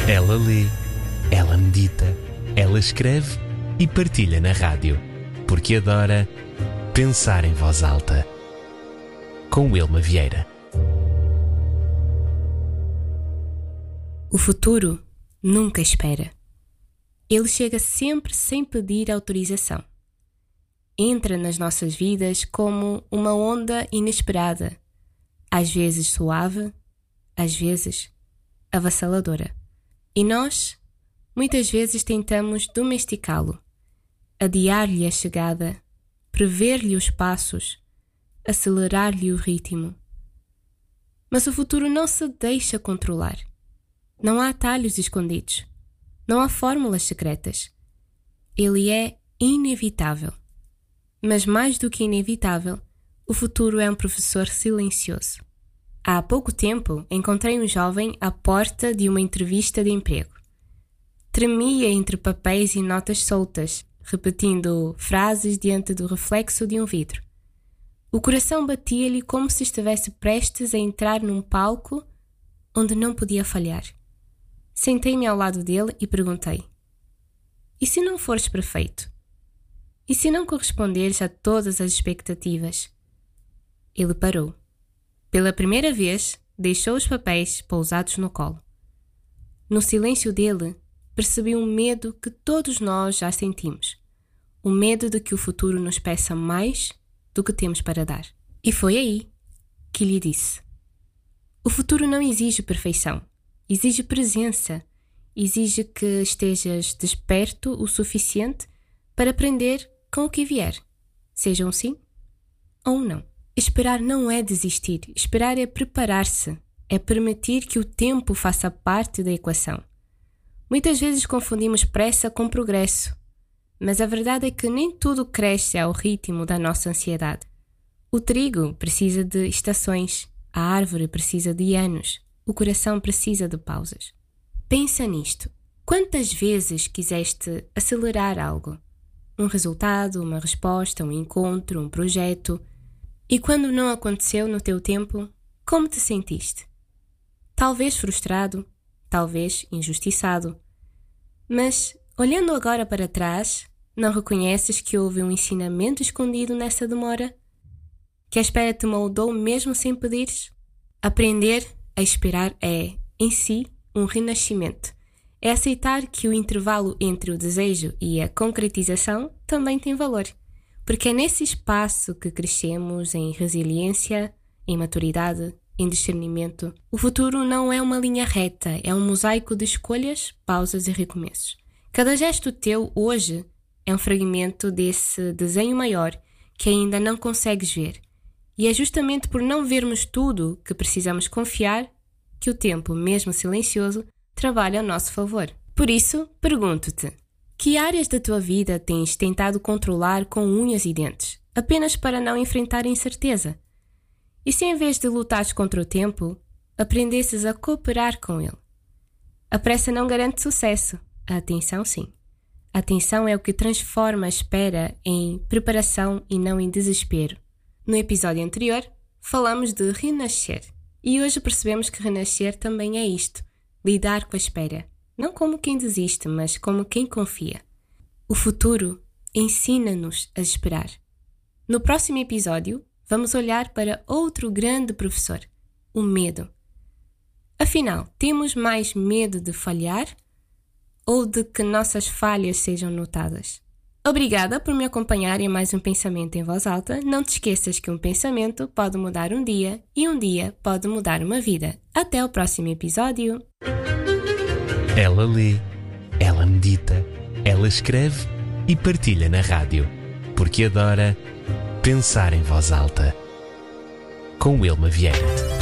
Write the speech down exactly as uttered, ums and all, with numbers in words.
Ela lê, ela medita, ela escreve e partilha na rádio, porque adora pensar em voz alta. Com Wilma Vieira. O futuro nunca espera. Ele chega sempre sem pedir autorização. Entra nas nossas vidas como uma onda inesperada, às vezes suave, às vezes avassaladora. E nós, muitas vezes, tentamos domesticá-lo, adiar-lhe a chegada, prever-lhe os passos, acelerar-lhe o ritmo. Mas o futuro não se deixa controlar. Não há atalhos escondidos. Não há fórmulas secretas. Ele é inevitável. Mas mais do que inevitável, o futuro é um professor silencioso. Há pouco tempo encontrei um jovem à porta de uma entrevista de emprego. Tremia entre papéis e notas soltas, repetindo frases diante do reflexo de um vidro. O coração batia-lhe como se estivesse prestes a entrar num palco onde não podia falhar. Sentei-me ao lado dele e perguntei: e se não fores perfeito? E se não corresponderes a todas as expectativas? Ele parou. Pela primeira vez, deixou os papéis pousados no colo. No silêncio dele, percebi um medo que todos nós já sentimos. O medo de que o futuro nos peça mais do que temos para dar. E foi aí que lhe disse: o futuro não exige perfeição. Exige presença. Exige que estejas desperto o suficiente para aprender com o que vier. Seja um sim ou um não. Esperar não é desistir. Esperar é preparar-se. É permitir que o tempo faça parte da equação. Muitas vezes confundimos pressa com progresso. Mas a verdade é que nem tudo cresce ao ritmo da nossa ansiedade. O trigo precisa de estações. A árvore precisa de anos. O coração precisa de pausas. Pensa nisto. Quantas vezes quiseste acelerar algo? Um resultado, uma resposta, um encontro, um projeto. E quando não aconteceu no teu tempo, como te sentiste? Talvez frustrado, talvez injustiçado. Mas, olhando agora para trás, não reconheces que houve um ensinamento escondido nessa demora? Que a espera te moldou mesmo sem pedires? Aprender a esperar é, em si, um renascimento. É aceitar que o intervalo entre o desejo e a concretização também tem valor. Porque é nesse espaço que crescemos em resiliência, em maturidade, em discernimento. O futuro não é uma linha reta, é um mosaico de escolhas, pausas e recomeços. Cada gesto teu hoje é um fragmento desse desenho maior que ainda não consegues ver. E é justamente por não vermos tudo que precisamos confiar que o tempo, mesmo silencioso, trabalha ao nosso favor. Por isso, pergunto-te: que áreas da tua vida tens tentado controlar com unhas e dentes, apenas para não enfrentar a incerteza? E se em vez de lutares contra o tempo, aprendesses a cooperar com ele? A pressa não garante sucesso, a atenção sim. A atenção é o que transforma a espera em preparação e não em desespero. No episódio anterior, falamos de renascer. E hoje percebemos que renascer também é isto, lidar com a espera. Não como quem desiste, mas como quem confia. O futuro ensina-nos a esperar. No próximo episódio, vamos olhar para outro grande professor, o medo. Afinal, temos mais medo de falhar ou de que nossas falhas sejam notadas? Obrigada por me acompanhar em mais um Pensamento em Voz Alta. Não te esqueças que um pensamento pode mudar um dia e um dia pode mudar uma vida. Até o próximo episódio. Ela lê, ela medita, ela escreve e partilha na rádio, porque adora pensar em voz alta. Com Wilma Vieira.